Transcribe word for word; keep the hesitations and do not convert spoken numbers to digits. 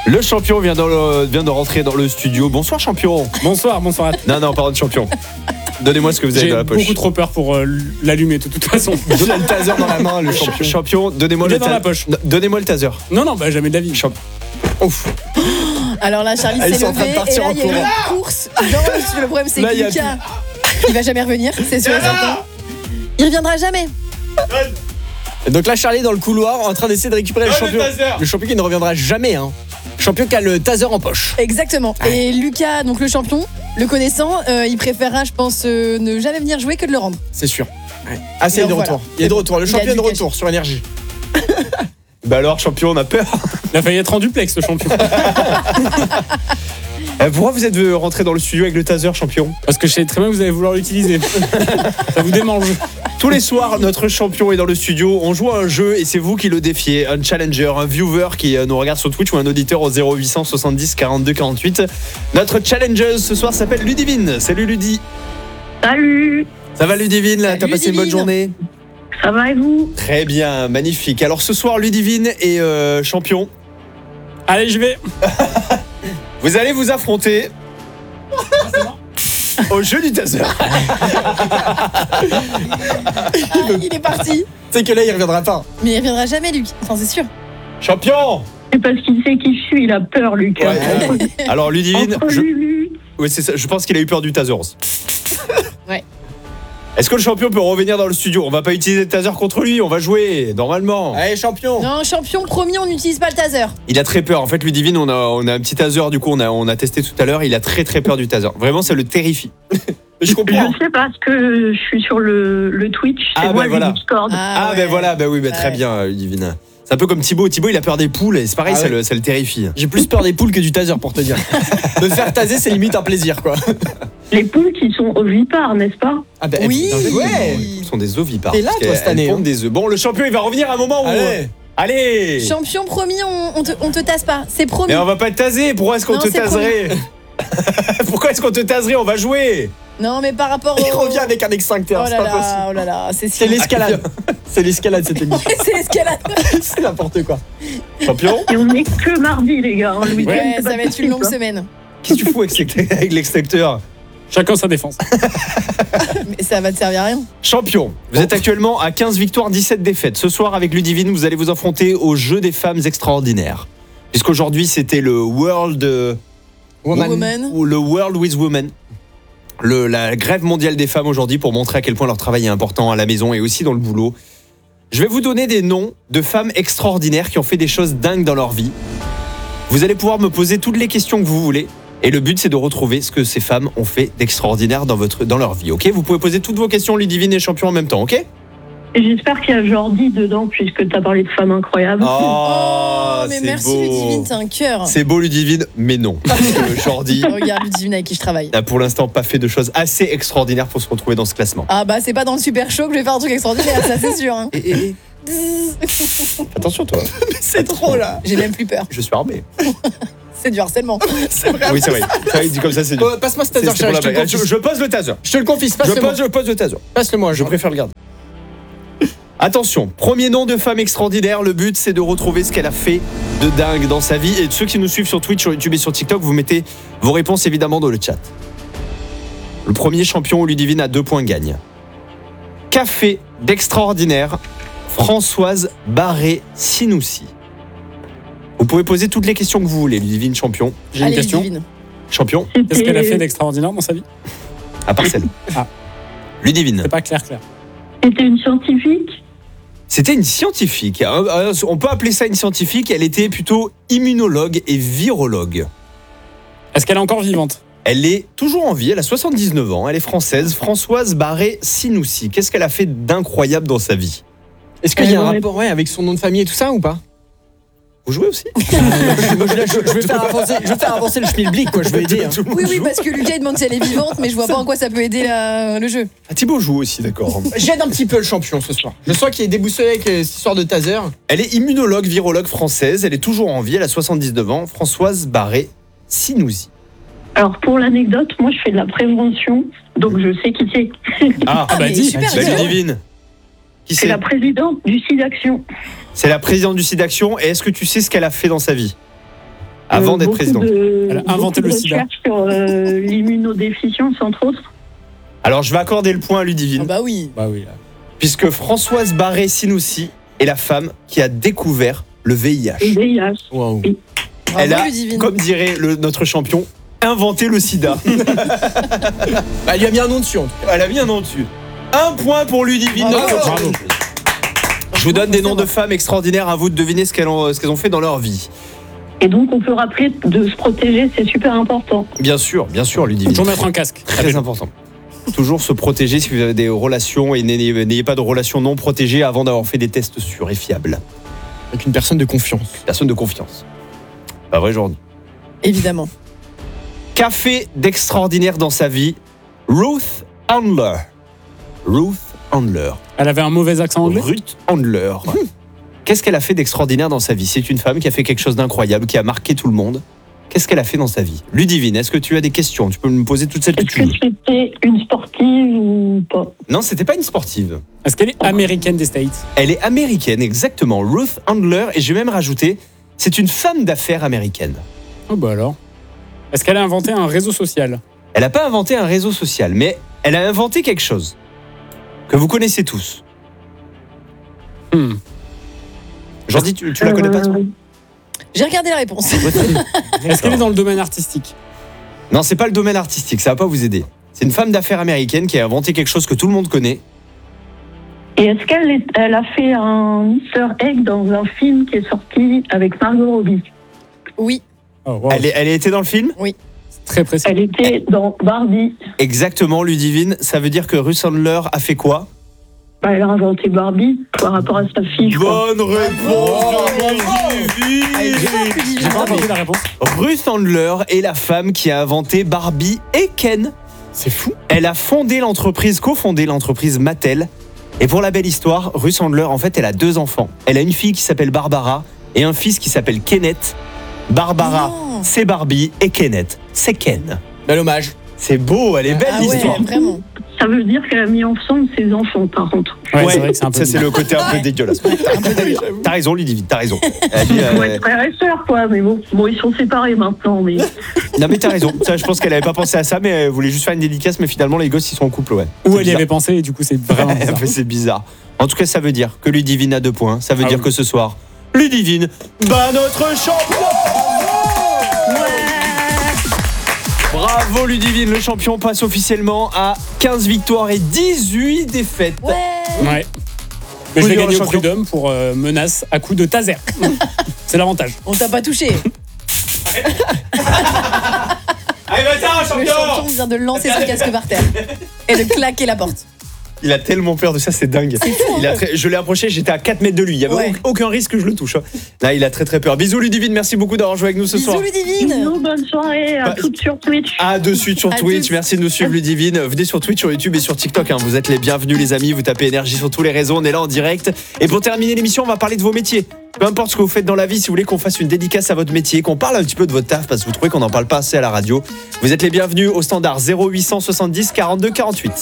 Le champion vient, dans le, vient de rentrer dans le studio. Bonsoir champion. Bonsoir, bonsoir à tous. Non, non, pardon de champion. Donnez-moi ce que vous avez J'ai dans la poche. beaucoup trop peur pour euh, l'allumer de toute façon. Donnez le taser dans la main, le champion. Champion, donnez-moi Il le est dans taser. la poche. Donnez-moi le taser. Non, non, bah jamais de la vie. Champ- Ouf. Alors là, Charlie Ils s'est sont en train de levé et partir là, en il y a eu courant. une course. Dans le, le problème, c'est Là, que il y a Lucas, il va jamais revenir, c'est sûr et certain. Il reviendra jamais. Et donc là, Charlie est dans le couloir en train d'essayer de récupérer le Oh, champion. le taser. Le champion qui ne reviendra jamais. Hein. Le champion qui a le taser en poche. Exactement. Et Lucas, donc le champion, le connaissant, euh, il préférera, je pense, euh, ne jamais venir jouer que de le rendre. C'est sûr. Ouais. Ah, c'est Et de donc, retour. voilà. Il est de retour. Le Il a champion est dû de retour sur Énergie. Bah alors champion, on a peur. Il a failli être en duplex, le champion. Euh, Pourquoi vous êtes euh, rentré dans le studio avec le taser, champion? Parce que je sais très bien que vous allez vouloir l'utiliser. Ça vous démange. Tous les soirs, notre champion est dans le studio. On joue à un jeu et c'est vous qui le défiez. Un challenger, un viewer qui euh, nous regarde sur Twitch ou un auditeur au zéro huit cent soixante-dix quarante-deux quarante-huit. Notre challenger ce soir s'appelle Ludivine. Salut Ludi. Salut, Ça va Ludivine? Salut, T'as passé une bonne Ludivine. journée? ça va et vous? Très bien, magnifique. Alors ce soir, Ludivine est euh, champion. Allez, je vais. Vous allez vous affronter au jeu du taser. Ah, il est parti. C'est que là, il reviendra pas. Mais il reviendra jamais, Luc. Enfin, c'est sûr. Champion. C'est parce qu'il sait qui je suis, il a peur, Lucas. Ouais. Alors Ludivine, Entre je, Lulu, ouais, c'est ça, je pense qu'il a eu peur du taser aussi. Ouais. Est-ce que le champion peut revenir dans le studio? On va pas utiliser le taser contre lui, on va jouer normalement. Allez, champion. Non, champion, promis, on n'utilise pas le taser. Il a très peur. En fait, Ludivine, on a, on a un petit taser, du coup, on a, on a testé tout à l'heure. Il a très très peur du taser. Vraiment, ça le terrifie. Je comprends. je sais parce que je suis sur le, le Twitch, c'est Ah, moi ben le voilà. Discord. Ah, ouais. ben voilà, ben oui, ben très Ouais. bien, Ludivine. C'est un peu comme Thibaut. Thibaut, il a peur des poules et c'est pareil, Ah ça, ouais. le, ça le terrifie. J'ai plus peur des poules que du taser pour te dire. Me faire taser, c'est limite un plaisir, quoi. Les poules qui sont ovipares, n'est-ce pas? Ah ben, Oui. putain, Ouais. ouais. Ce sont des ovipares. T'es là, parce toi, qu'elles- cette année, elles pondent hein. des œufs. Bon, le champion, il va revenir à un moment où. Allez. Allez. Champion, promis, on, on, te, on te tasse pas. C'est promis. Mais on va pas te taser. Pourquoi est-ce qu'on Non, te c'est taserait? Pourquoi est-ce qu'on te taserait? On va jouer. Non, mais par rapport au. Il revient avec un extincteur, Oh c'est là pas possible. là, oh là là, c'est C'est sûr. l'escalade. C'est l'escalade, cette émission. C'est l'escalade. C'est n'importe quoi. Champion. Et on n'est que mardi, les gars. hein, le week-end, Ouais, c'est ça pas va être une possible, longue hein. semaine. Qu'est-ce que tu fous avec, cet- avec l'extincteur? Chacun sa défense. Mais ça va te servir à rien. Champion, vous êtes actuellement à quinze victoires, dix-sept défaites. Ce soir, avec Ludivine, vous allez vous affronter au jeu des femmes extraordinaires. Puisqu'aujourd'hui, c'était le World, euh, Woman. Woman. ou le World with Women. Le, la grève mondiale des femmes aujourd'hui pour montrer à quel point leur travail est important à la maison et aussi dans le boulot. Je vais vous donner des noms de femmes extraordinaires qui ont fait des choses dingues dans leur vie. Vous allez pouvoir me poser toutes les questions que vous voulez. Et le but, c'est de retrouver ce que ces femmes ont fait d'extraordinaire dans, votre, dans leur vie. Ok, vous pouvez poser toutes vos questions, Ludivine et Champion, en même temps, ok? Et j'espère qu'il y a Jordi dedans, puisque tu as parlé de femmes incroyables. Oh, mais c'est merci beau. Ludivine, t'as un cœur. C'est beau, Ludivine, mais non. Parce que Jordi Regarde Ludivine avec qui je travaille. n'a pour l'instant pas fait de choses assez extraordinaires pour se retrouver dans ce classement. Ah bah c'est pas dans le super show que je vais faire un truc extraordinaire, ça c'est sûr. Hein. Et, et- Attention, toi. C'est trop, là. J'ai même plus peur. Je suis armé. C'est du harcèlement. C'est vrai. Oui, c'est vrai. Ça, dit comme ça, c'est du. Oh, passe-moi ce c'est- taser, c'est pour Charlie, la je te le blague. Je, confie. je pose le taser. Je te le confie, Je passe-le-moi. pose, je pose le taser. Passe-le-moi, Je préfère le garder. Attention, premier nom de femme extraordinaire. Le but, c'est de retrouver ce qu'elle a fait de dingue dans sa vie. Et ceux qui nous suivent sur Twitch, sur YouTube et sur TikTok, vous mettez vos réponses évidemment dans le chat. Le premier champion, Ludivine, a deux points gagne. Qu'a fait d'extraordinaire Françoise Barré-Sinoussi? Vous pouvez poser toutes les questions que vous voulez, Ludivine, champion. J'ai une Allez question. Ludivine. Champion, Qu'est-ce qu'elle a fait C'était d'extraordinaire dans sa vie? à part celle. Ah. Ludivine. C'est pas clair, clair. c'était une scientifique. C'était une scientifique. hein. Euh, On peut appeler ça une scientifique. Elle était plutôt immunologue et virologue. Est-ce qu'elle est encore vivante? Elle est toujours en vie. Elle a soixante-dix-neuf ans. Elle est française. Françoise Barré-Sinoussi. Qu'est-ce qu'elle a fait d'incroyable dans sa vie? Est-ce qu'il y a un Ouais. rapport ouais, avec son nom de famille et tout ça ou pas? Vous jouez aussi? Moi, je, je- je vais faire avancer, je vais faire avancer le schmilblick, quoi, je vais aider. hein. Tout le monde Oui, oui, joue. parce que Lucas il demande si elle est vivante, mais je vois pas en quoi ça peut aider la- le jeu. Ah, Thibaut joue aussi, d'accord. J'aide un petit peu le champion ce soir. Je sens qu'il est déboussolé avec euh, cette histoire de taser. Elle est immunologue, virologue française. Elle est toujours en vie. Elle a soixante-dix-neuf ans. Françoise Barré-Sinoussi. Alors, pour l'anecdote, moi, je fais de la prévention, donc je sais qui c'est. Ah, Ah, bah mais dis. super, bah, dis donc. Ludivine. Qui C'est c'est? la présidente du SIDAction. C'est la présidente du SIDAction. Et est-ce que tu sais ce qu'elle a fait dans sa vie? avant Euh, d'être beaucoup présidente. de- Elle a inventé beaucoup le de sida. recherches sur euh, l'immunodéficience, entre autres. Alors, je vais accorder le point à Ludivine, Ah bah oui. Bah oui. là. puisque Françoise Barré-Sinoussi est la femme qui a découvert le V I Le H. V I H. Waouh. Bravo, Elle a, Ludivine. comme dirait le- notre champion, inventé le sida. Bah, il lui a mis un nom dessus. en tout Elle a mis un nom dessus. Un point pour Ludivine. Bravo. notre Bravo. champion. Je vous donne des noms de femmes extraordinaires, à vous de deviner ce qu'elles ont, ce qu'elles ont fait dans leur vie. Et donc, on peut rappeler de se protéger, c'est super important. Bien sûr, bien sûr, Ludivine. Toujours mettre un casque. Très important. Toujours se protéger si vous avez des relations et n'ayez n'ayez pas de relations non protégées avant d'avoir fait des tests sûrs et fiables. cas. Avec une personne de confiance. Personne de confiance. Pas vrai, Jordan. Évidemment. Qu'a fait d'extraordinaire dans sa vie Ruth Handler. Ruth Handler. Elle avait un mauvais accent anglais. Ruth Handler. Qu'est-ce qu'elle a fait d'extraordinaire dans sa vie? C'est une femme qui a fait quelque chose d'incroyable, qui a marqué tout le monde. Qu'est-ce qu'elle a fait dans sa vie? Ludivine, est-ce que tu as des questions? Tu peux me poser toutes celles que Est-ce tu que veux. c'était une sportive ou pas? Non, c'était pas une sportive. Est-ce qu'elle est américaine des States? Elle est américaine, exactement. Ruth Handler, et je vais même rajouter, c'est une femme d'affaires américaine. Oh bah alors. Est-ce qu'elle a inventé un réseau social? Elle n'a pas inventé un réseau social, mais elle a inventé quelque chose que vous connaissez tous. Hmm. Jordi, tu, tu la connais pas toi Euh, J'ai regardé la réponse. Est-ce qu'elle est dans le domaine artistique? Non, c'est pas le domaine artistique, ça va pas vous aider. C'est une femme d'affaires américaine qui a inventé quelque chose que tout le monde connaît. Et est-ce qu'elle est- elle a fait un Easter egg dans un film qui est sorti avec Margot Robbie? Oui. Oh, wow. Elle, est- elle a été dans le film? C'est très précis. Elle était dans Barbie. Exactement, Ludivine. Ça veut dire que Ruth Handler a fait quoi? Bah, elle a inventé Barbie par rapport à sa fille, je crois. Bonne réponse de Allez, Ludivine. viens, Ludivine. J'ai pas entendu la réponse. Ruth Handler est la femme qui a inventé Barbie et Ken. C'est fou. Elle a fondé l'entreprise, cofondé l'entreprise Mattel. Et pour la belle histoire, Ruth Handler, en fait, elle a deux enfants. Elle a une fille qui s'appelle Barbara et un fils qui s'appelle Kenneth. Barbara, Non. c'est Barbie et Kenneth, c'est Ken. Bel hommage. C'est beau, elle est belle Ah ouais, l'histoire. vraiment. Ça veut dire qu'elle a mis ensemble ses enfants, par contre. Ouais, c'est vrai que c'est un peu. ça c'est le côté un peu Ouais. dégueulasse. Un peu dur. T'as raison, Ludivine, t'as raison. Elle dit, euh, Faut être frère et sœur, quoi. Mais bon, bon, ils sont séparés maintenant. Mais non mais t'as raison. Ça, je pense qu'elle avait pas pensé à ça, mais elle voulait juste faire une dédicace. Mais finalement, les gosses ils sont en couple, ouais. Où C'est elle y bizarre. avait pensé et du coup c'est vraiment bizarre. Mais c'est bizarre. En tout cas, ça veut dire que Ludivine a deux points. Ça veut Ah dire oui. que ce soir, Ludivine bat notre champion. Bravo Ludivine, le champion passe officiellement à quinze victoires et dix-huit défaites. Ouais. Ouais. Mais je Oui, vais le gagner au champion. prud'homme pour euh, menace à coup de taser. C'est l'avantage. On t'a pas touché. Allez, va Le champion vient de lancer son casque par terre et de claquer la porte. Il a tellement peur de ça, c'est dingue. Il a très- Je l'ai approché, j'étais à quatre mètres de lui. Il n'y avait Ouais. aucun risque que je le touche. Là, il a très très peur. Bisous Ludivine, merci beaucoup d'avoir joué avec nous ce Bisous soir. Ludivine. bisous, bonne soirée. À Bah, toutes sur Twitch. À de suite sur À Twitch. tous. Merci de nous suivre, Ludivine. Venez sur Twitch, sur YouTube et sur TikTok. hein. Vous êtes les bienvenus, les amis. Vous tapez énergie sur tous les réseaux. On est là en direct. Et pour terminer l'émission, on va parler de vos métiers. Peu importe ce que vous faites dans la vie, si vous voulez qu'on fasse une dédicace à votre métier, qu'on parle un petit peu de votre taf, parce que vous trouvez qu'on n'en parle pas assez à la radio, vous êtes les bienvenus au standard zéro huit cent soixante-dix quarante-deux quarante-huit.